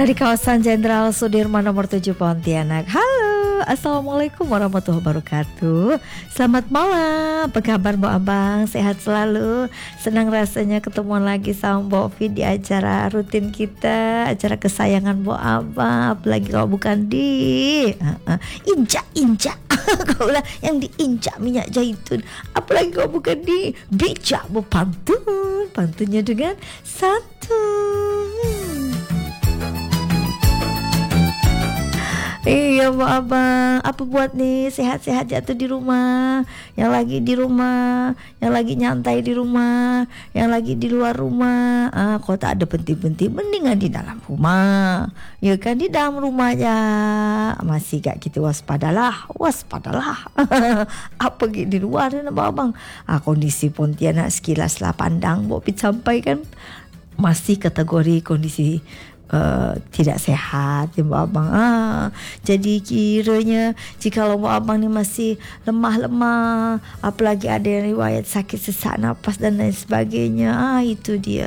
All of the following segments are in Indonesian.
Dari kawasan Jenderal Sudirman nomor 7 Pontianak. Halo, Assalamualaikum warahmatullahi wabarakatuh. Selamat malam, apa kabar Mbak Abang? Sehat selalu. Senang rasanya ketemu lagi sama Mbak Fit di acara rutin kita, acara kesayangan Mbak Abang. Apalagi kalau bukan di injak-injak. Kalau lah yang diinjak minyak zaitun. Apalagi kalau bukan di bijak berpantun. Pantunnya dengan santun. Iya Mbak Abang, apa buat nih, sehat-sehat jatuh di rumah, yang lagi di rumah, yang lagi nyantai di rumah, yang lagi di luar rumah. Kalau tak ada penting-penting, mendingan di dalam rumah. Ya kan, di dalam rumah aja. Masih gak gitu, waspadalah. Apa gitu di luar Mbak Abang. Kondisi Pontianak sekilas lah pandang Mbak Pit sampaikan masih kategori kondisi tidak sehat ya Mbak Abang. Jadi kiranya jika Mbak Abang ni masih lemah-lemah, apalagi ada yang riwayat sakit sesak napas dan lain sebagainya, itu dia.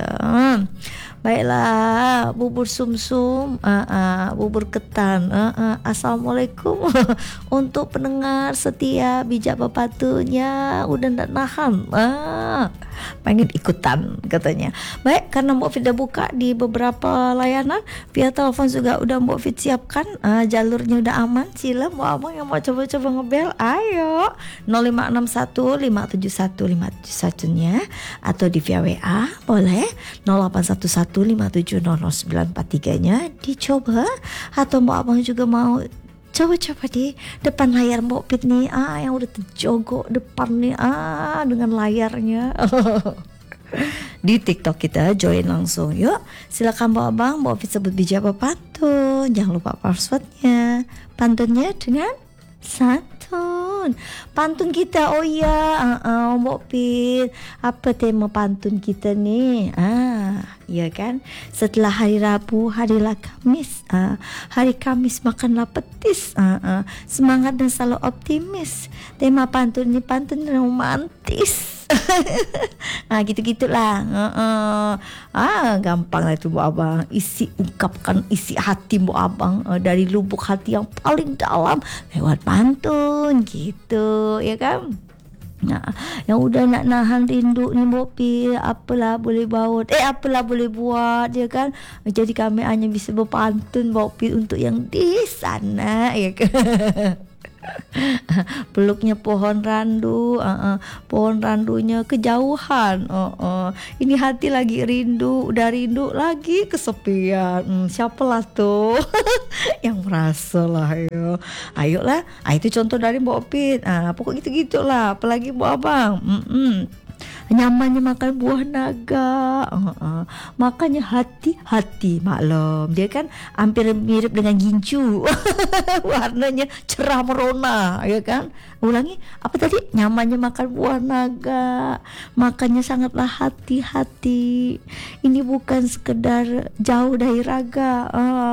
Baiklah, bubur sumsum, bubur ketan. Assalamualaikum untuk pendengar setia bijak bapatunya, udah ndak nahan. Pengen ikutan katanya. Baik, karena Mbak Fit dah buka di beberapa layanan, via telepon juga udah Mbak Fit siapkan, jalurnya udah aman. Sila Mbak Abang yang mau coba-coba ngebel, ayo 0561 571 571 nya, atau di via WA boleh 0811 5700943 nya dicoba, atau Mbak Abang juga mau coba-coba di depan layar Mbak Pit nih, yang udah terjogok depan nih, dengan layarnya. Di TikTok kita join langsung, yuk silakan Mbak Abang, Mbak Pit sebut bijak pantun, jangan lupa passwordnya, pantunnya dengan santun. Pantun kita, oh iya, Mbak Pit, apa tema pantun kita nih? Iya kan, setelah hari Rabu harilah Kamis, hari Kamis makanlah petis, semangat dan selalu optimis. Tema pantun ini pantun romantis. Gitu-gitulah. Gampang lah itu Mbak Abang, ungkapkan isi hati Mbak Abang dari lubuk hati yang paling dalam lewat pantun gitu, ya kan. Yang udah nak nahan rindu ni Bopi, apalah boleh baut, apalah boleh buat, ya kan. Jadi kami hanya bisa berpantun Bopi untuk yang di sana, ya kan. Peluknya pohon randu, pohon randunya kejauhan, ini hati lagi rindu, udah rindu lagi kesepian, siapalah tuh yang merasa lah, ayolah, itu contoh dari Mbak Pit, pokok gitu-gitulah, apalagi Mbak Abang. Nyamannya makan buah naga, makanya hati-hati maklum, dia kan hampir mirip dengan gincu. Warnanya cerah merona, ya kan. Ulangi, apa tadi? Nyamannya makan buah naga, makanya sangatlah hati-hati. Ini bukan sekedar jauh dari raga,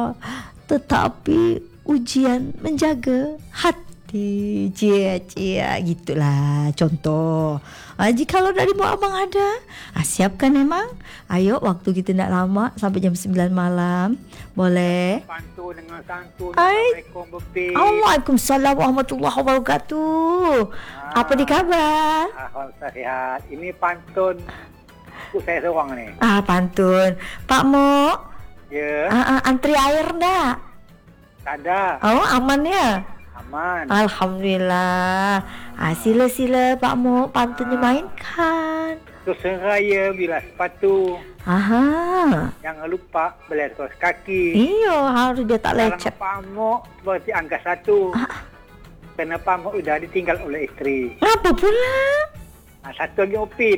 tetapi ujian menjaga hati. Cia gitulah contoh. Jikalau dari Mbak Abang ada, siapkan memang. Ayo, waktu kita tidak lama, sampai jam 9 malam. Boleh pantun dengan santun. Assalamualaikum Bepi. Waalaikumsalam warahmatullahi wabarakatuh. Apa di kabar? Alhamdulillah sehat. Ini pantun saya seorang nih. Pantun Pak Mo. Ya. Antri air enggak? Tak ada. Aman ya? Aman. Alhamdulillah. Sila Pak Mo, pantunnya mainkan. Seraya bila sepatu. Jangan lupa beli kaos kaki. Iya, harus dia tak lecet. Pak Mo berarti angka 1. Karena Pak Mo sudah ditinggal oleh istri. Apa pula? Satu lagi opit.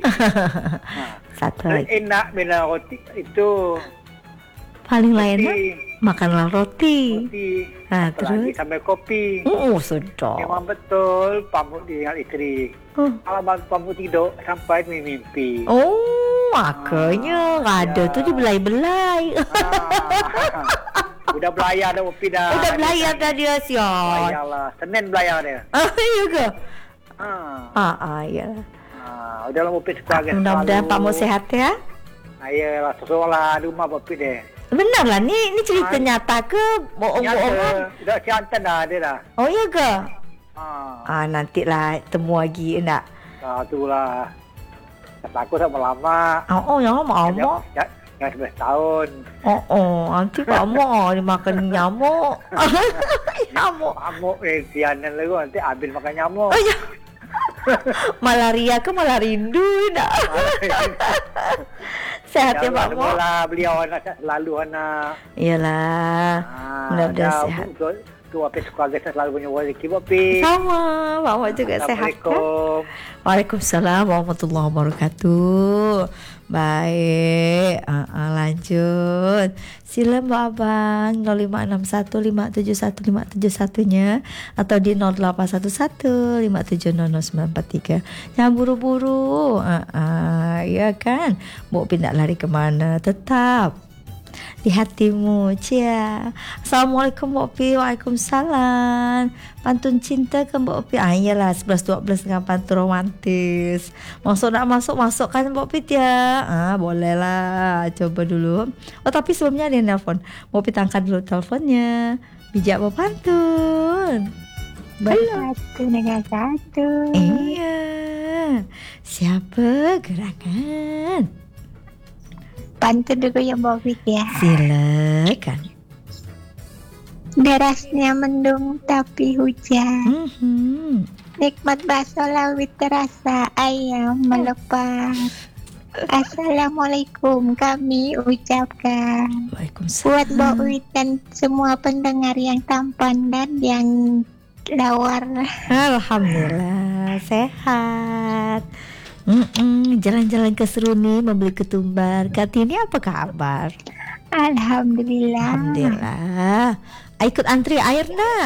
Satu lagi. Enak bila roti itu. Paling lainnya makanlah roti. Terus sampai kopi. Sudah. Memang betul Pamu ditinggal istri. Kalau Pamu tidur sampai mimpi. Makanya ada tuh dibelai-belai. Udah belayar dah Upi dah. Udah belayar dah dia sial. Iyalah, Senin belayar dia. Iya ke? Iya. Udah lah Upi sebagai. Mudah-mudahan Pak Mo sehat ya. Ayolah, sekolah di rumah Upi deh. Benar lah, ini cerita nyata ke bohong-bohongan? Dah cantan dah dia dah. Oh iya ke? Ah, Nantilah temu lagi enggak? Itulah. Kata aku sama lama. Yang lama. Yang 11 tahun. Nanti lama dimakan nyamuk. Nyamuk sianan lagi nanti habis makan nyamuk. Oh ya. Malaria ke malah rindu enggak? Sehat ya Pak Mo. Beliau anak selalu anak. Iyalah. Mudah-mudahan sehat. Tu apa keluarga saya selalu punya rezeki Bopi. Sama, Pak Mo juga sehat kan? Waalaikumsalam warahmatullahi wabarakatuh. Baik, lanjut. Sila Mbak Abang 0561571571-nya atau di 081157000943. Jangan buru-buru. Ya kan? Mau pindah lari kemana? Tetap di hatimu, cia. Assalamualaikum Mbak Pi. Waalaikumsalam. Pantun cinta ke Mbak Pi? Iyalah 11-12 dengan pantun romantis. Nak masuk kan Mbak Pi ya? Boleh lah. Coba dulu. Tapi sebelumnya ada yang nelfon. Mbak Pi angkat dulu teleponnya. Bijak berpantun. Bersatu dengan satu. Iya. Siapa gerakan? Pantun dulu ya Mbak Fit ya. Silakan. Derasnya mendung tapi hujan. Nikmat bakso lawit terasa ayam melepas. Assalamualaikum kami ucapkan. Waalaikumsalam. Buat Mbak Wit dan semua pendengar yang tampan dan yang lawar. Alhamdulillah sehat. Jalan-jalan ke Seruni membeli ketumbar. Kartini apa kabar? Alhamdulillah. Ikut antri air nak?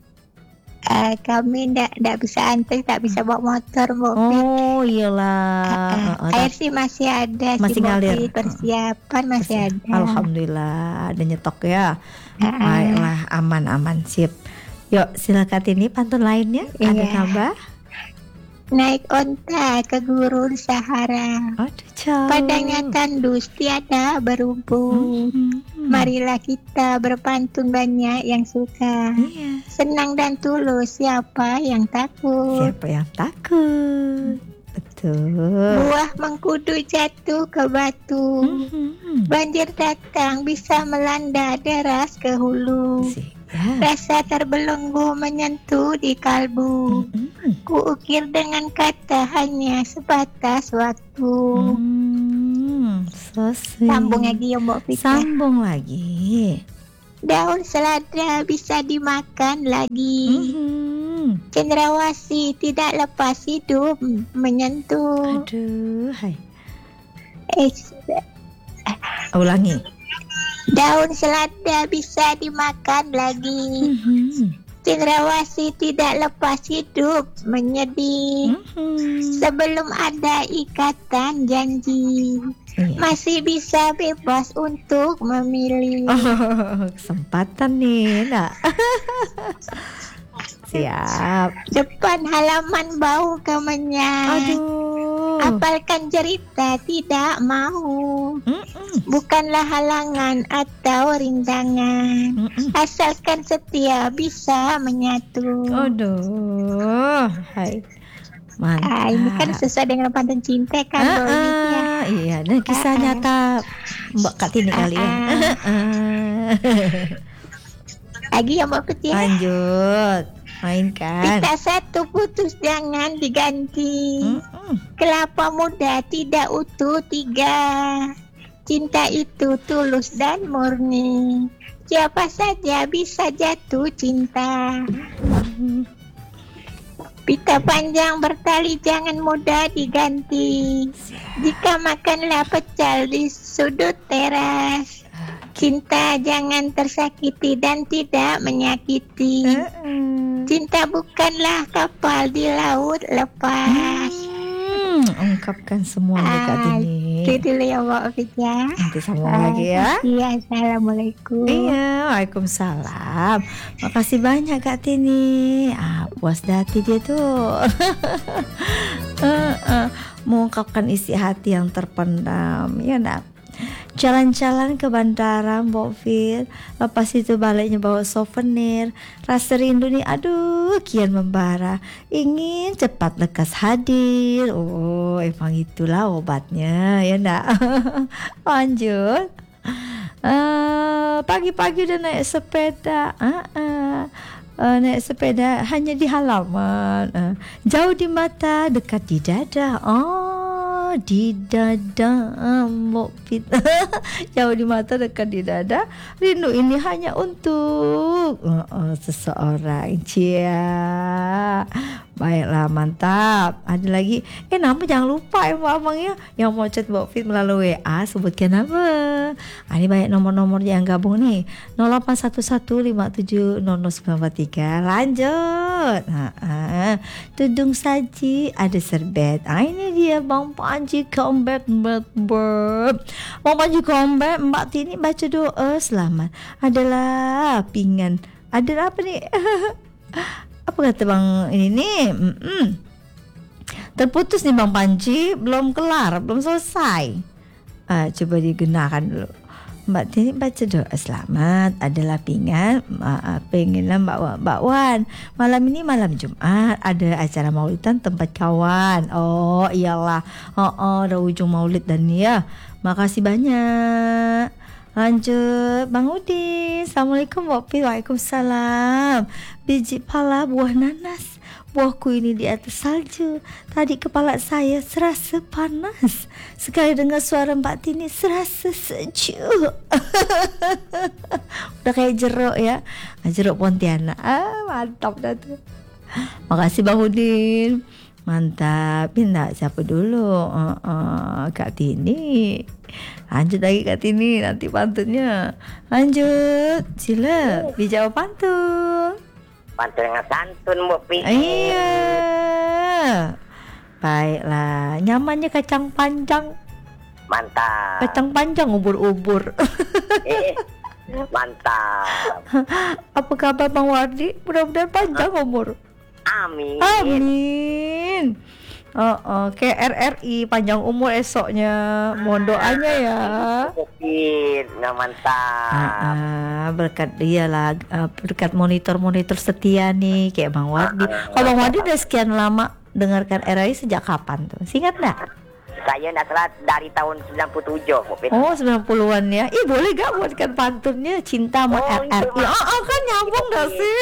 Kami tidak bisa antri, tak bisa bawa motor Mbak. Oh iyalah. Air sih masih ada, masih ngalir. Persiapan masih ada. Alhamdulillah ada nyetok ya. Baiklah, aman sip. Yuk silakan ini pantun lainnya. Ada tambah? Naik onta ke gurun Sahara. Padanya tandus tiada berumpu. Marilah kita berpantun banyak yang suka. Senang dan tulus siapa yang takut. Betul. Buah mengkudu jatuh ke batu. Banjir datang bisa melanda deras ke hulu. Rasa terbelenggu menyentuh di kalbu. Kuukir dengan kata hanya sebatas waktu. Sambung lagi ya Mbak Fika. Sambung lagi. Daun selada bisa dimakan lagi. Cendrawasih tidak lepas hidup menyentuh. Aduh, hai. Ulangi. Daun selada bisa dimakan lagi. Cendrawasih tidak lepas hidup menyedih. Sebelum ada ikatan janji, masih bisa bebas untuk memilih. Kesempatan nih nak. Siap. Depan halaman bau kemenyan. Apalkan cerita tidak mau. Bukanlah halangan atau rintangan. Asalkan setia bisa menyatu. Hai. Mantap. Ini kan sesuai dengan pantun cinta kan. Iya, dan kisah nyata Mbak Kartini kali ya. Lagi ya Mbak Peti. Lanjut. Mainkan. Pita satu putus jangan diganti. Kelapa muda tidak utuh tiga. Cinta itu tulus dan murni. Siapa saja bisa jatuh cinta. Pita panjang bertali jangan mudah diganti. Jika makanlah pecel di sudut teras. Cinta jangan tersakiti dan tidak menyakiti. Cinta bukanlah kapal di laut lepas. Ungkapkan semua Kak Tini. Itu dulu ya Mbak Fitya. Nanti sambung lagi ya. Iya, assalamualaikum. Iya, waalaikumsalam. Makasih banyak Kak Tini. Puas hati dia tuh. Mengungkapkan isi hati yang terpendam. Ya nak. Jalan-jalan ke bandara Mbok Fir, lepas itu baliknya bawa souvenir. Rasa rindu nih aduh kian membara, ingin cepat lekas hadir. Oh emang itulah obatnya ya ndak. Lanjut. Pagi-pagi udah naik sepeda. Naik sepeda hanya di halaman, jauh di mata, dekat di dada. Oh, di dada Mbok Fit. Jauh di mata, dekat di dada. Rindu ini hanya untuk seseorang. Cia. Baiklah, mantap. Ada lagi. Nama jangan lupa abang ya, yang mau chat Mbok Fit melalui WA, sebutkan nama. Ini banyak nomor-nomor yang gabung nih. 0811570093. Lanjut. Tudung saji ada serbet. Ini dia Bang Panji comeback. Bang Panji comeback. Mbak Tini baca doa selamat adalah pinggan. Ada apa nih? Apa kata Bang ini nih? Terputus nih Bang Panji, belum kelar, belum selesai. Coba digunakan dulu. Mbak Tini baca doa selamat adalah pinggan. Pengenlah Mbak Wan. Malam ini malam Jumat ada acara maulidan tempat kawan. Oh iyalah. Udah ujung maulid dan ya. Makasih banyak. Lanjut Bang Udin. Assalamualaikum Waalaikumsalam. Biji pala buah nanas. Buahku ini di atas salju. Tadi kepala saya serasa panas. Sekali dengar suara Mbak Tini serasa sejuk. Udah kayak jeruk ya. Jeruk Pontianak. Mantap dah tuh. Makasih Bang Udin. Mantap. Pindah siapa dulu? Kak Tini. Lanjut lagi Kak Tini. Nanti pantunnya. Lanjut. Sila dijawab pantun. Pantun dengan santun Mbok Pi. Iya. Baiklah. Nyamannya kacang panjang. Mantap. Kacang panjang ubur-ubur. Mantap. Apa kabar Bang Wardi? Mudah-mudahan panjang umur. Amin. Amin. Kayak RRI panjang umur esoknya. Mohon doanya ya. Mungkin nggak mantap. Berkat dia lah, berkat monitor setia nih kayak Bang Wardi. Kalau Bang Wardi udah sekian lama dengarkan RRI sejak kapan tuh? Ingat nggak? Saya nggak salah dari tahun 97. Oh 90-an ya. Boleh gak buatkan pantunnya cinta sama RRI? Kan nyambung gak sih?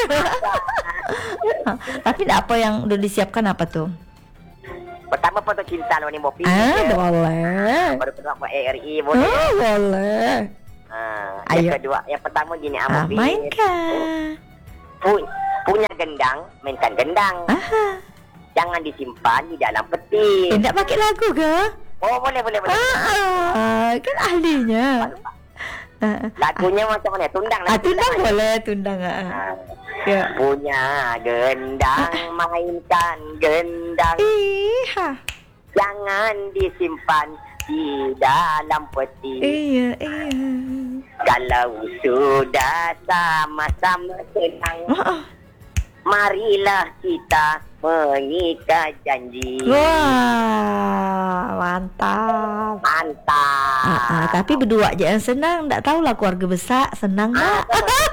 Tapi apa yang udah disiapkan apa tuh? Pertama foto cinta lo nih Mbok Pi. Boleh. Baru kedua RRI boleh. Boleh. Yang kedua, yang pertama gini Mbok Pi. Mainkan. Punya gendang, mainkan gendang. Jangan disimpan di dalam peti. Tidak pakai lagu ke? Oh boleh. Kan ahlinya. Lagunya macam mana? Tundang. Tundang boleh, tundang. Ya. Punya gendang, mainkan gendang. Jangan disimpan di dalam peti. Iya. Kalau sudah sama-sama senang, marilah kita mengikat janji. Wah, mantap. Tapi berdua aja yang senang. Nggak tahu lah keluarga besar senang nggak?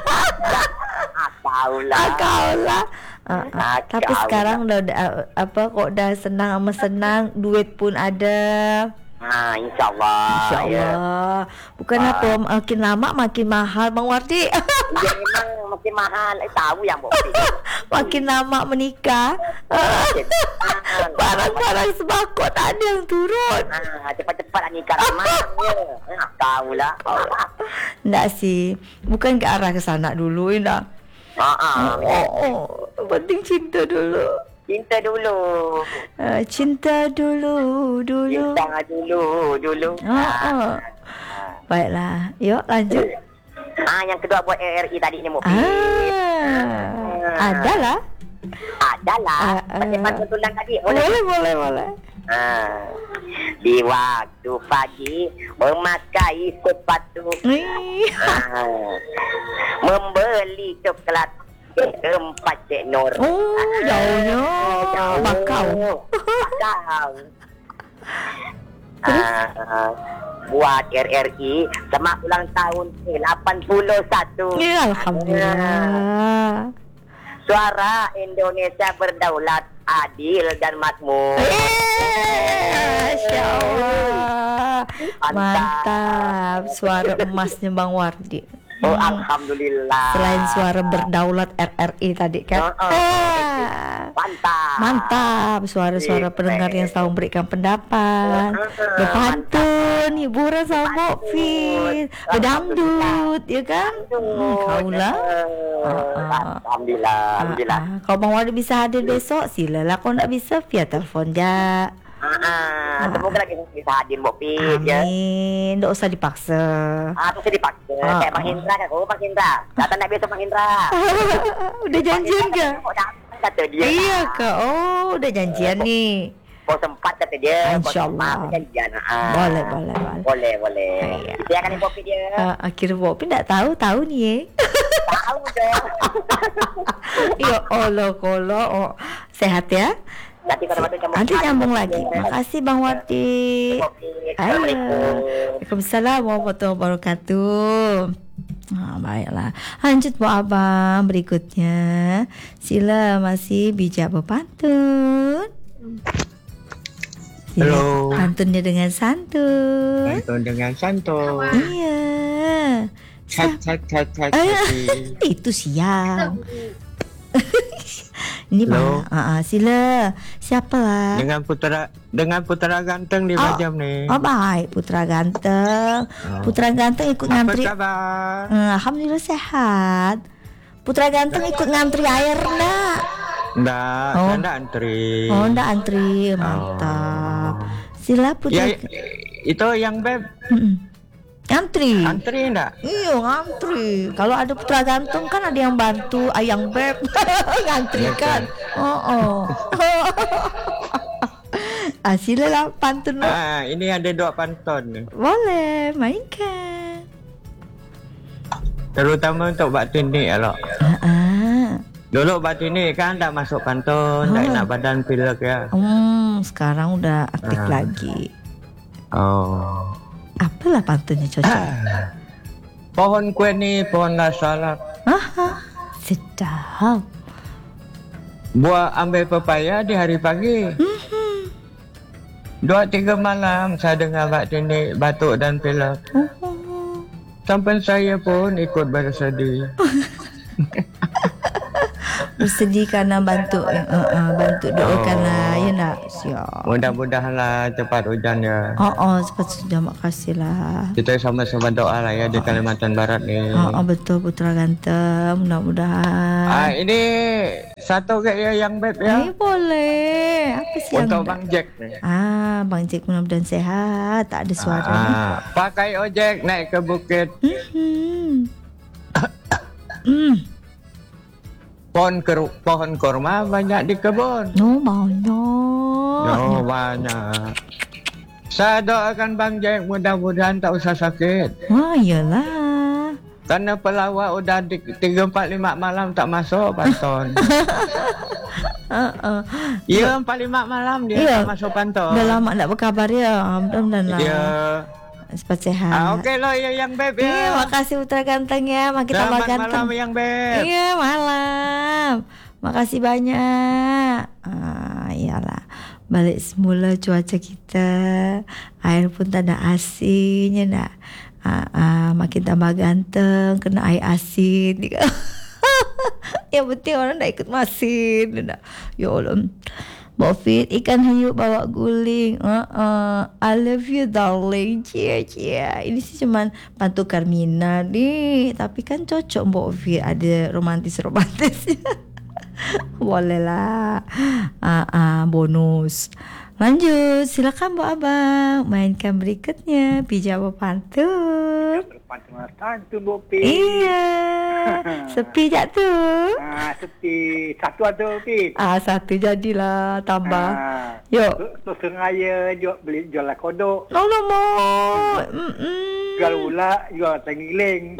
Kaulah. Tapi sekarang udah udah senang sama senang, duit pun ada. Insyaallah. Bukan apa makin lama makin mahal Bang Wardi. Ya memang makin mahal. Tahu yang Mbok Pi. Makin lama menikah, barang-barang sembako tak ada yang turun. Cepat-cepat nikah ramahnya. Kaulah. Nggak sih, bukan ke arah ke sana dulu ya. Penting cinta dulu. Cinta dulu. Baiklah, yuk lanjut. Yang kedua buat RRI tadi ni Mbok Pi. Adalah. Macam tulang tadi. Boleh. Di waktu pagi memakai sepatu, membeli coklat tempat Cik Nur. Jauhnya. Bakau. Buat RRI selamat ulang tahun ke-81. Ya, alhamdulillah. Suara Indonesia berdaulat, adil dan makmur. Masya Allah. Mantap. Suara emasnya Bang Wardi. Oh, alhamdulillah. Selain suara berdaulat RRI tadi kan. Mantap. Mantap. Suara-suara pendengar yang selalu memberikan pendapat, berpantun, hiburan sama Mbok Fit, berdangdut, ya kan? Kaulah. Alhamdulillah. Kalau Bang Wardi bisa hadir besok, silalah. Kalau tak bisa, via telepon je. Semoga lagi bisa hadir Mbok Fit ya. Amin. Tak usah dipaksa. Aku sedih paksa. Kayak Bang Indra kan. Oh, Bang Indra. Datang nak besok Bang Indra. Udah janjian ke? Kata dia. Iya ke? Oh, udah janjian nih. Kau sempat kata dia. InsyaAllah. Janjian. Boleh. Iya. Dia kan Mbok Fit dia. Akhirnya Mbok Fit tak tahu nih. Tahu dong. Ya Allah, kalau sehat ya. Nanti nyambung lagi. Makasih Bang Wardi. Waalaikumsalam warahmatullahi wabarakatuh. Baiklah. Lanjut Bu Abang berikutnya. Sila masih bijak berpantun. Halo. Pantunnya dengan santun. Pantun dengan santun. Iya. Cat. Itu siang. Ini Bang. Sila. Siapalah? Dengan putra ganteng di Bajam nih. Oh baik, putra ganteng. Putra ganteng ikut ngantri. Apa kabar? Alhamdulillah sehat. Putra ganteng ikut ngantri air enggak? Enggak, saya enggak antri. Oh, enggak antri. Mantap. Sila putra. Ya, itu yang beb. Ngantri. Antri enggak? Iya, ngantri. Kalau ada putra ganteng kan ada yang bantu ayang beb. Ngantri kan. Silalah pantun. Ini ada 2 pantun. Boleh, mainkan. Terutama untuk Mbak Tini ya, Dulu Mbak Tini kan tak masuk pantun, tak enak badan pilek ya. Sekarang udah aktif lagi. Oh. Apalah pantunnya cocok? Pohon kue ni pohonlah salak. Sedap. Buah ambil pepaya di hari pagi. 2-3 malam saya dengar Mbak Tini batuk dan pilek. Sampai saya pun ikut bersedih. Bersedih karena bantu doakanlah ya nak. Siap. Mudah-mudahanlah cepat hujan ya. Cepat sudah, makasih lah. Kita sama-sama doa lah ya di Kalimantan Barat nih. Betul putra ganteng, mudah-mudahan. Ini satu kayak yang beb ya. Boleh. Apa sih untuk yang Bang Jack nih. Bang Jack mudah-mudahan sehat, tak ada suara. Pakai ojek naik ke bukit. Pohon kurma banyak di kebun. Banyak. Saya doakan Bang Jack mudah-mudahan tak usah sakit. Iyalah. Karena pelawak udah 3-4-5 malam tak masuk pantun. Iya 4-5 malam dia tak masuk pantun. Udah lama tak berkabar ya. Mudah-mudahan lah. Iya. Cepat sehat. Oke loh ya yang beb ya. Iya, makasih putra ganteng ya. Makin tambah ganteng. Malam yang beb. Iya, malam. Makasih banyak. Iyalah. Balik semula cuaca kita. Air pun tak ada asinnya nak. Makin tambah ganteng, kena air asin. Yang penting orang tak ikut masin. Ya Allah. Mbok Fit, ikan hiu bawa guling. I love you darling. Cia. Ini sih cuman pantun Carmina nih, tapi kan cocok Mbok Fit, ada romantis. Boleh lah. Bonus. Lanjut, silakan Bu Abang mainkan berikutnya bijak berpantun. Pantun Mbok Fit. Iya. Sepi jak tu. Sepi. Satu ada Fit. Satu jadilah tambah. Yuk. Tu sengaja jual kodok. Alamak. Jual ulat, jual tenggiling.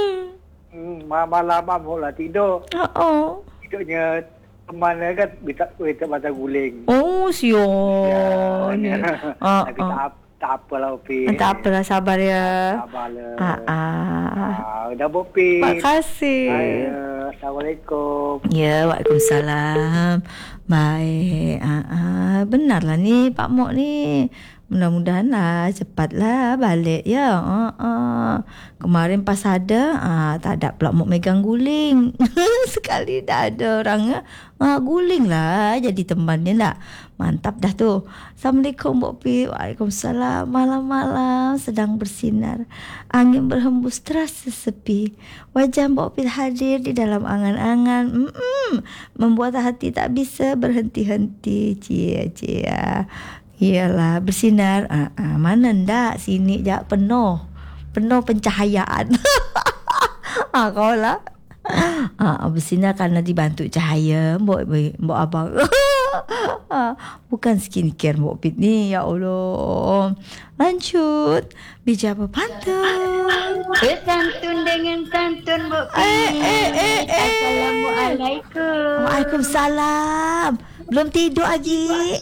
Malam mula tidur. Tidurnya teman kan bisa mata guling. Oh, sion. Tapi Tak apalah Upit. Tak apalah, sabar ya. Sabarlah. Dah Terima Upit. kasih. Assalamualaikum. Ya, waalaikumsalam. Baik. Benarlah ni Pak Mok ni. Mudah-mudahan lah cepatlah balik ya. Kemarin pas ada tak ada pula Mok megang guling. Sekali dah ada orang guling lah jadi temannya lah. Mantap dah tu. Assalamualaikum Mbok Pi. Waalaikumsalam. Malam-malam sedang bersinar. Angin berhembus terasa sepi. Wajah Mbok Pi hadir di dalam angan-angan. Membuat hati tak bisa berhenti-henti. Cia. Iyalah bersinar. Mana ndak sini jak penuh pencahayaan. Kau lah. Bersinar kerana dibantu cahaya Mbok abang. Bukan skincare Mbok Pit ni. Ya Allah. Lanjut. Bijak berpantun. Bersantun dengan santun Mbok Pit. Assalamualaikum. Waalaikumsalam. Belum tidur lagi.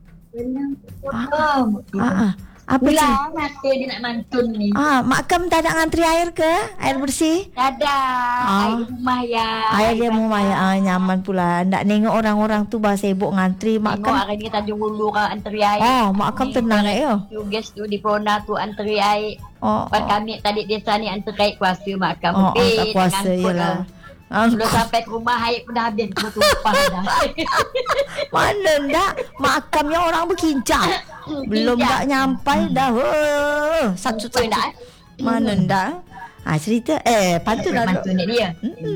Apa Pula mata dia nak mantun ni. Mak Kam tak nak ngantri air ke? Air bersih? Tak ada. Air rumah ya. Air dia rumah ya. Nyaman pula. Nak nengok orang-orang tu bah sibuk ngantri. Mak Tengok Kam. hari ni Tanjung Hulu kan antri air. Mak Kam tenang ya. Tugas tu di Prona tu antri air. Pas kami tadi desa ni antri air kuasa Mak Kam. tak kuasa yelah. Belum sampai ke rumah air pun dah habis. Bertumpah dah. Mana ndak? Mak Kam yang orang berkincang. Belum tak nyampai dah. Satu. Mana ndak? Cerita. Pantun lah. Pantun dia.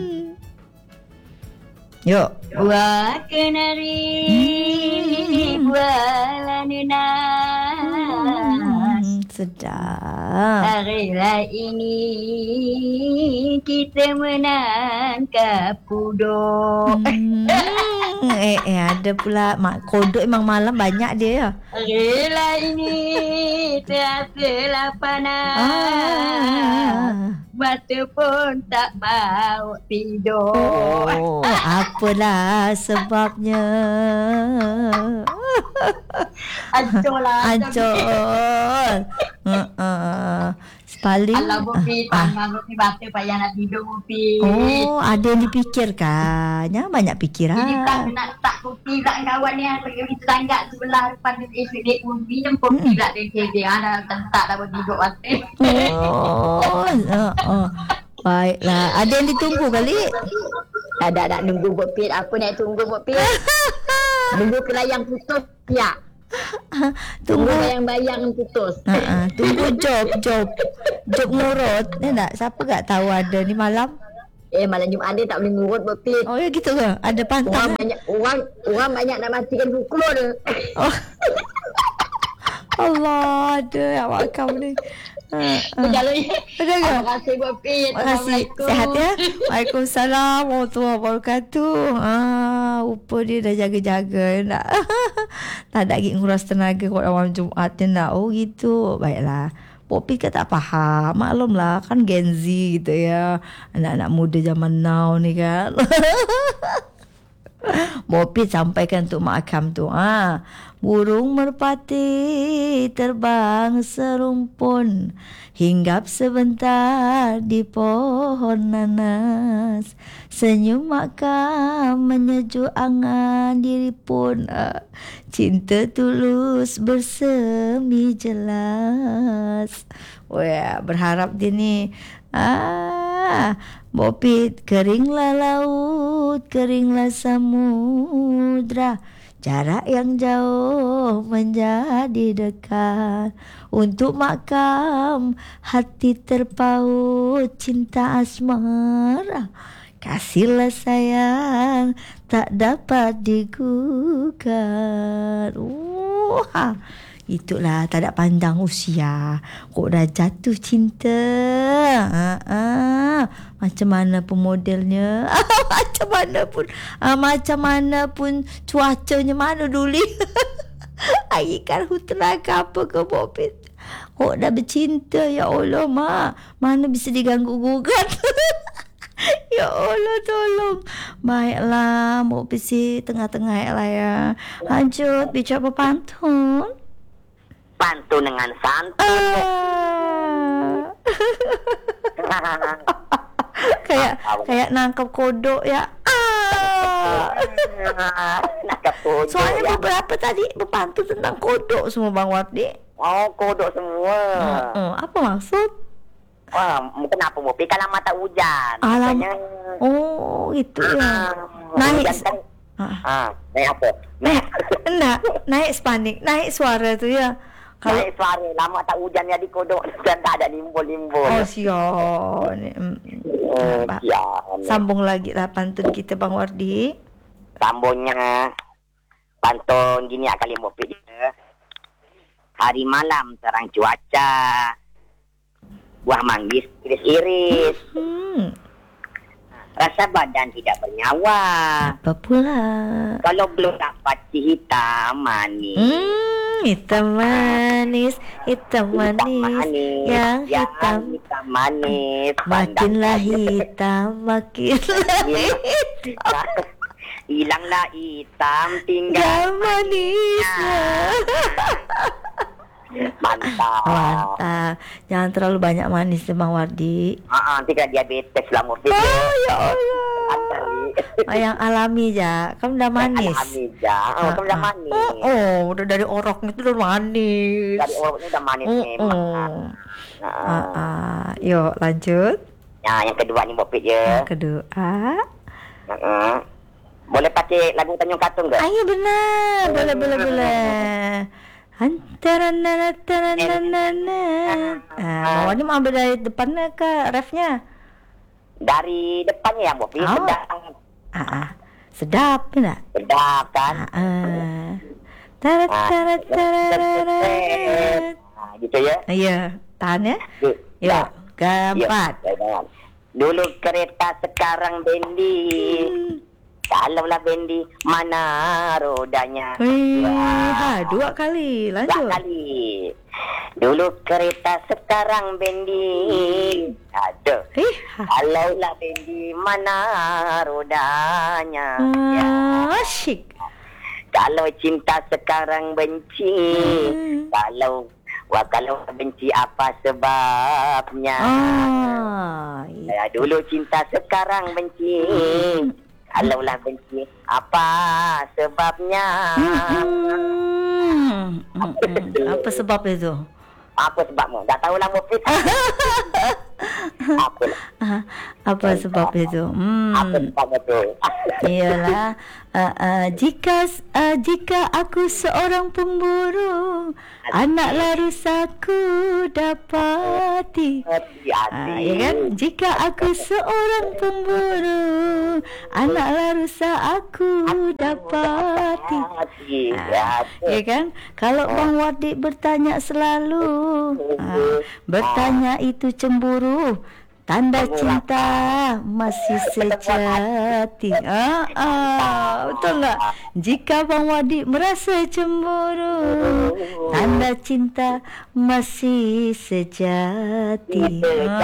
Yuk. Buah kenari, buah lanunas. Sedap. Harilah ini kita menangkap kodok. Ada pula mak kodok memang malam banyak dia ya. Harilah ini terasa panas. Mata pun tak mau tidur. Apalah sebabnya. Ancur lah. Paling Alah Bopi, tangan Bopi baca payah nak tidur Bopi. Ada yang dipikirkannya. Banyak pikiran. Ini tak nak tak Bopi tak kawan ni pergi tetangga sebelah depan esok Bopi dan Bopi tak dia ada tentak dah tidur mati. Baiklah. Ada yang ditunggu kali? Ada nak nunggu Bopi. Apa nak tunggu Bopi? Nunggu kelayang putus ya. Tunggu bayang-bayang putus. Tunggu job ngurut. Ni tak siapa tak tahu ada ni malam. Malam Jumaat dia tak boleh ngurut Bopi. Oh ya gitu ke? Ada pantang. Orang banyak nak matikan buku dia. Allah, ada awak kau ni. Berjalan ya. Terima kasih Bopi. Assalamualaikum. Sihat ya. Waalaikumsalam warahmatullahi wabarakatuh. Rupa dia dah jaga-jaga nak. Tak ada lagi nguras tenaga kat malam Jumaat dia nak. Oh gitu. Baiklah. Popi kan tak faham. Maklumlah kan Gen Z gitu ya. Anak-anak muda zaman now ni kan. Bopi sampaikan untuk Mak Akam tu. Burung merpati terbang serumpun, hinggap sebentar di pohon nanas. Senyum Mak Kam menyejuk angan diri pun. Cinta tulus bersemi jelas. Wah, berharap dia ni. Bopit, keringlah laut, keringlah samudra. Jarak yang jauh menjadi dekat. Untuk Mak Kam, hati terpaut cinta asmara. Kasihlah sayang, tak dapat digugat. Itulah tak ada pandang usia. Kok dah jatuh cinta. Macam mana pun modelnya. Macam mana pun cuacanya mana dulu. Ikan hutan ke apa ke Bopit. Kok dah bercinta. Ya Allah Mak. Mana bisa diganggu-gugat. Ya Allah tolong. Baiklah Bopit si tengah-tengah lah ya. Lanjut bicara berpantun. pantun dengan santun. kayak nangkap kodok ya. Nangkap kodok. Soalnya beberapa tadi berpantun tentang kodok semua Bang Wardi. Oh, kodok semua. Apa maksud? Wah, kenapa Mopi? Kalau mata hujan. Makanya, oh, gitu ya. Naik. Naik apa? Naik spanik, naik suara tu ya. Kalau naik suara, lama tak hujan jadi kodok dan tak ada limbul-limbul. Oh, siap. Sambung lagi lah pantun kita Bang Wardi. Sambungnya pantun gini kali Mopi. Hari malam terang cuaca, buah manggis iris-iris. Rasa badan tidak bernyawa. Apa pula? Kalau belum dapat si hitam manis. Hitam manis, hitam manis, yang hitam manis. Makinlah hitam, makinlah hitam. Hilanglah hitam, tinggal manisnya. Mantap. Jangan terlalu banyak manis Bang Wardi. Nanti kan diabetes lah Mopi. Oh ya Allah. Yang alami aja. Kamu udah manis. Alami aja. Kamu udah manis. Udah dari oroknya itu udah manis. Dari oroknya udah manis memang. Yuk lanjut. Ya, yang kedua nih Mopi ya. Yang kedua. Boleh pakai lagu Tanjung Katong enggak? Ayo benar. Boleh. Antara nana. Mau ini mau ambil dari depannya ke refnya? Dari depannya ya Mopi. Sedap enggak? Sedap kan? Tarat. Gitu ya? Iya, tahan ya. Yuk, keempat. Dulu kereta, sekarang bendi. Kalaulah bendi, mana rodanya? Dua kali, lanjut. Dua kali. Dulu kereta, sekarang bendi. Aduh. Kalaulah bendi, mana rodanya? Asyik. Kalau cinta sekarang benci. Kalau benci apa sebabnya? Dulu cinta, sekarang benci. Kalaulah benci, apa sebabnya? Apa sebab itu? Apa sebabnya? Tak tahulah Mopi. Apa sebab itu? Apa sebab itu? Iyalah, jika aku seorang pemburu, anaklah rusaku dapati. Ya kan? Jika aku seorang pemburu, anaklah rusak aku dapati. Ya kan? Kalau Bang Wardi bertanya selalu, bertanya itu cemburu, tanda cinta masih sejati. Betul enggak? Jika Bang Wardi merasa cemburu, tanda cinta masih sejati.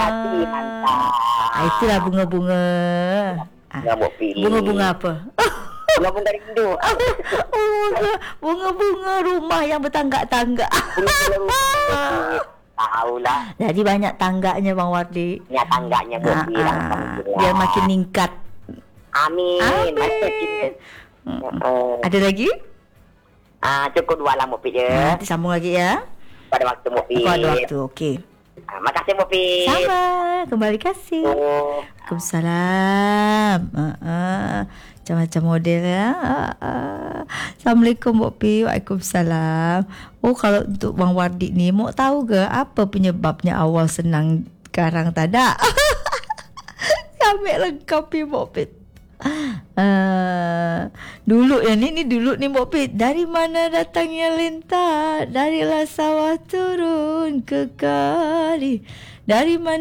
Itulah bunga-bunga. Bunga-bunga apa? Bunga-bunga rindu. Bunga-bunga rumah yang bertangga-tangga. Tahulah. Jadi banyak tangganya Bang Wardi. Ya tangganya Mopi. Biar makin meningkat. Amin. Ada lagi? Cukup dua lah Mopi ya. Nanti sambung lagi ya. Pada waktu Mopi. Pada waktu, okey. Makasih Mopi. Sama, kembali kasih. Waalaikumsalam. Macam-macam model ya. Assalamualaikum Mopi. Waalaikumsalam. Kalau untuk Bang Wardi ni, mau tahu ke apa penyebabnya awal senang karang tadak? Ambil lengkap ni Mopi. Dulu ya ni dulu ni Mopi. Dari mana datangnya lintah? Darilah sawah turun ke kali. Dari mana